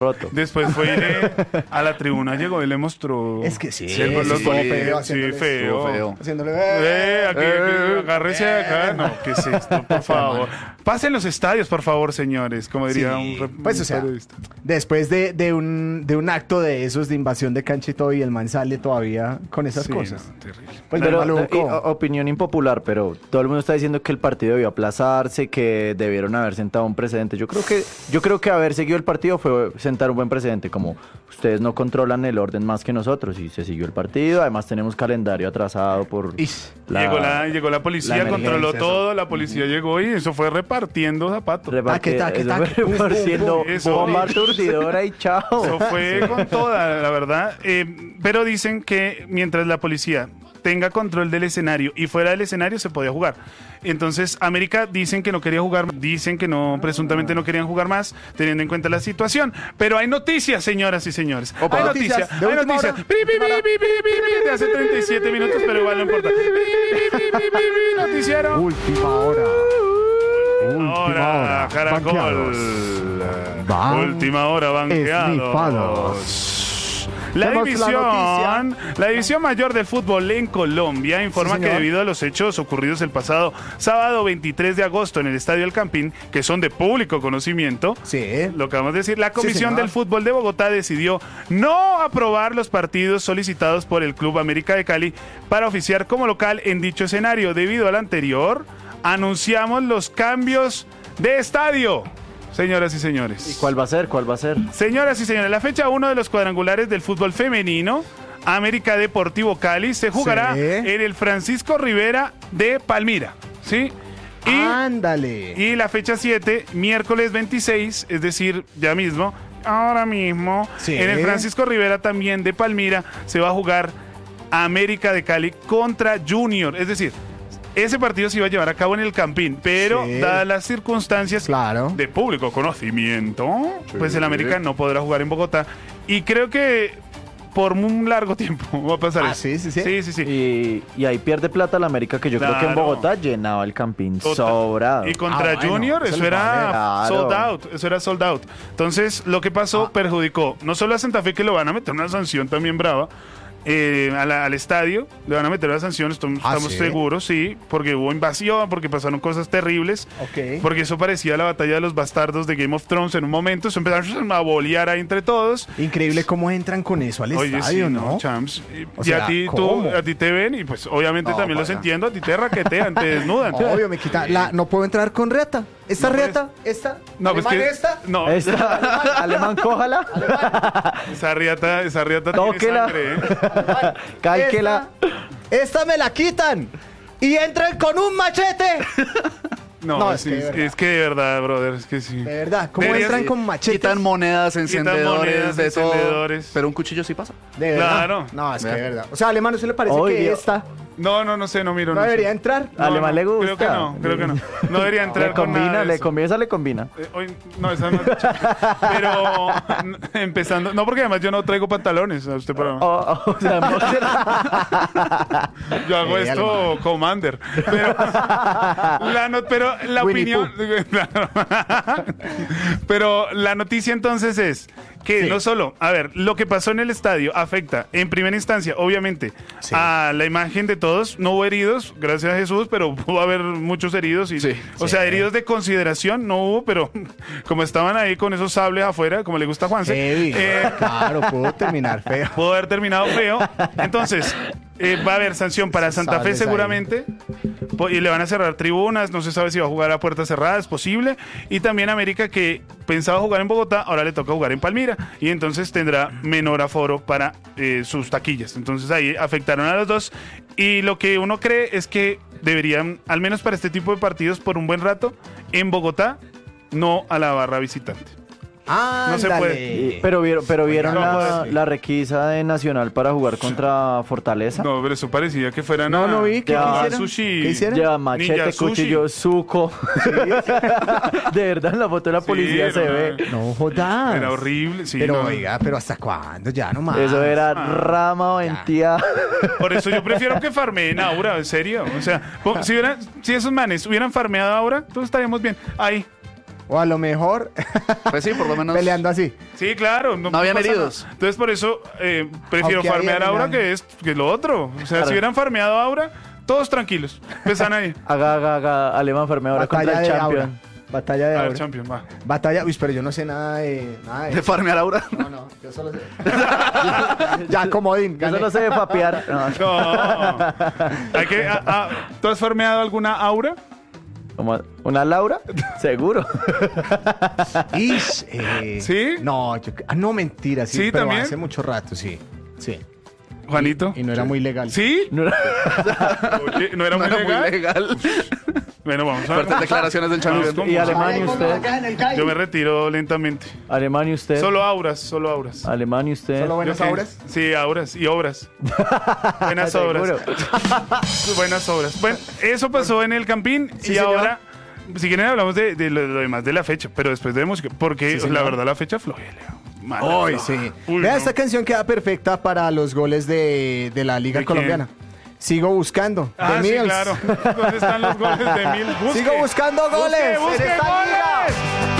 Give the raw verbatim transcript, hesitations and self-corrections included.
roto. Después fue eh, a la tribuna, llegó y le mostró. Es que sí, Sí, el- sí, los sí, gol- feo, sí, haciéndole- feo. feo. Haciéndole... Eh, aquí, aquí, agárrese de acá. No, ¿qué es esto? Por favor. Pasen los estadios, por favor, señores. Como diría Sí, un, re- pues, un o sea, periodista. Después de, de, un, de un acto de esos, de invasión de cancha y todo, y el man sale todavía con esas Sí, cosas. no, terrible. Pues Pero, maluco. y, o- opinión impopular, pero todo el mundo está diciendo que el partido debió aplazarse, que debieron haber sentado un precedente. Yo creo que yo creo que haber seguido el partido fue sentar un buen precedente, como ustedes no controlan el orden más que nosotros y se siguió el partido. Además tenemos calendario atrasado por Ish. llegó, la, llegó la policía, la controló emergencia, todo, la policía llegó y eso fue repartiendo zapatos. reparte- Taque, taque, eso taque, fue pum, pum, repartiendo pum. Eso. bomba aturdidora y chao. Eso fue con toda, la verdad. Eh, pero dicen que mientras la policía tenga control del escenario y fuera del escenario se podía jugar. Entonces, América dicen que no quería jugar, dicen que no, presuntamente no querían jugar más, teniendo en cuenta la situación. Pero hay noticias, señoras y señores. Opa. Hay Noticias, noticias, de hay última noticias. hora. Pi, pi, pi, pi, pi, pi, pi, de hace treinta y siete minutos, pero igual no importa. Pi, pi, pi, pi, pi, pi, noticiero. Última hora. Última Hora, hora. Caracol. Banqueados. Van Última hora, banqueados. esnifados. La Tenemos la división, la, división mayor del fútbol en Colombia informa Sí, que señor. debido a los hechos ocurridos el pasado sábado veintitrés de agosto en el Estadio El Campín, que son de público conocimiento, Sí. lo que vamos a decir, la Comisión señor. del Fútbol de Bogotá decidió no aprobar los partidos solicitados por el Club América de Cali para oficiar como local en dicho escenario. Debido al anterior, anunciamos los cambios de estadio. Señoras y señores. ¿Y cuál va a ser? ¿Cuál va a ser? Señoras y señores, la fecha uno de los cuadrangulares del fútbol femenino, América Deportivo Cali, se jugará Sí. en el Francisco Rivera de Palmira, ¿sí? Y, Ándale. y la fecha siete, miércoles veintiséis, es decir, ya mismo, ahora mismo, Sí. en el Francisco Rivera también de Palmira, se va a jugar América de Cali contra Junior, es decir, ese partido se iba a llevar a cabo en el Campín, pero Sí. dadas las circunstancias Claro. de público conocimiento, pues el América no podrá jugar en Bogotá. Y creo que por un largo tiempo va a pasar Ah, eso. sí, sí, sí. Sí, sí, sí. Y, y ahí pierde plata la América, que yo creo que en Claro. Bogotá llenaba el Campín Total. sobrado. Y contra Ah, bueno, Junior, eso eso les va a era valer. sold Claro. out, eso era sold out. Entonces, lo que pasó Ah. perjudicó no solo a Santa Fe, que lo van a meter una sanción también brava, eh, a la- al estadio, le van a meter una sanción, estamos, ¿Ah, estamos sí? seguros, sí, porque hubo invasión, porque pasaron cosas terribles, Ok. porque eso parecía la batalla de los bastardos de Game of Thrones en un momento, eso empezaron a bolear ahí entre todos. Increíble cómo entran con eso al Oye, estadio, sí, ¿no? Champs. Y, O y sea, a ti, ¿cómo? tú, a ti te ven y pues obviamente No, también los para. entiendo, a ti te raquetean, te desnudan. Obvio, me quita. La, no puedo entrar con Riata. ¿Esta No, pues- Riata? ¿Esta? No, pues ¿Alemán que esta? no, Esta, alemán, cójala. esa riata, esa riata tiene Tóquela. sangre, ¿eh? Cálquela. Esta, esta me la quitan. Y entran con un machete. No, No, es sí, que de es, verdad. es que de verdad, brother, es que sí. De verdad, ¿cómo Deberías- entran con machetes? Quitan monedas, encendedores, monedas, de todo. encendedores. Pero un cuchillo sí pasa. De verdad. Claro. No, es que Vea. de verdad. O sea, alemán, ¿eso le parece Oy, que Dios. esta No, no, no sé, no miro. no no sé. debería entrar? No, Alemán no, le gusta. Creo que no, creo que no. No debería entrar Le con nada combina, de le eso. combina, esa le combina. Eh, hoy- no, esa no. Pero n- empezando, no, porque además yo no traigo pantalones a usted para. Oh, oh, o sea, Yo hago Eh, esto alemán. Commander. Pero la, no- pero la Winnie opinión. Pero la noticia entonces es que Sí. no solo, a ver, lo que pasó en el estadio afecta en primera instancia, obviamente, Sí. a la imagen de todos. No hubo heridos, gracias a Jesús, pero pudo haber muchos heridos. Y, Sí. o sea, Sí. heridos de consideración no hubo, pero como estaban ahí con esos sables afuera, como le gusta a Juanse. Heavy. eh, Claro, pudo terminar feo. pudo haber terminado feo. Entonces, eh, va a haber sanción para Santa Fe Sales ahí. seguramente. Po- Y le van a cerrar tribunas. No se sabe si va a jugar a puertas cerradas, posible. Y también América, que pensaba jugar en Bogotá, ahora le toca jugar en Palmira. Y entonces tendrá menor aforo para eh, sus taquillas. Entonces ahí afectaron a los dos. Y lo que uno cree es que deberían, al menos para este tipo de partidos, por un buen rato, en Bogotá, no a la barra visitante. Ah, se puede. Y- pero vieron, pero vieron No, la, pues, sí. la requisa de Nacional para jugar contra Fortaleza. No, pero eso parecía que fueran No, a- no vi. ¿Qué Ya. hicieron? sushi. ¿Qué hicieron? Lleva machete, Ninja sushi. cuchillo, suco. De verdad, en la foto de la Sí, policía era se una- ve. No jodas. Era horrible, sí. Pero no. oiga, pero ¿hasta cuándo? Ya no más. Eso era Ah. rama o Ya. ventía. Por eso yo prefiero que farmeen ahora, en serio. O sea, po- si, hubieran- si esos manes hubieran farmeado ahora, todos estaríamos bien. Ahí, O a lo mejor Pues sí, por lo menos. peleando así. Sí, claro. No habían pasa heridos. nada. Entonces, por eso eh, prefiero Aunque ahí farmear a Aura habían- que, es, que lo otro. O sea, Claro. si hubieran farmeado a Aura, todos tranquilos. Pesan ahí. Haga, haga, haga Alemán Farme ahora contra Batalla el de Champion. Aura. Batalla de A ver, Aura. Champion, va. Batalla, uy, pero yo no sé nada de... Nada de De farmear Aura. No, no, yo solo sé. ya, comodín, Yo gané. solo sé de fapear. No, No. Hay que, a- a- ¿Tú has farmeado alguna Aura? como ¿una Laura? Seguro. Ish, eh, ¿Sí? No, yo, ah, no, mentira, sí, ¿Sí, pero también? hace mucho rato, sí. Sí. Juanito. Y no era muy legal. ¿Sí? No era- Oye, ¿no era No muy era legal? muy legal. Bueno, vamos a Fuertes declaraciones del Vamos champion. con- ¿Y Alemania usted? Yo me retiro lentamente. ¿Alemania usted? Solo auras, solo auras. ¿Alemania usted? ¿Solo buenas Yo que- auras? Sí, auras y obras. Buenas obras. Seguro. Buenas obras. Bueno, eso pasó en el Campín Sí, y señor. ahora, si quieren, hablamos de, de lo, lo demás de la fecha, pero después de música, porque Sí, señor. la verdad la fecha floja, Leo. Mala, Hoy floja. sí. Uy, Vea, no. esta canción queda perfecta para los goles de, de la Liga ¿De quién? Colombiana. Sigo buscando. Ah, de sí, Mills. claro. ¿Dónde están los goles de Mil? Busque. Sigo buscando goles Busque, busque en esta liga. goles.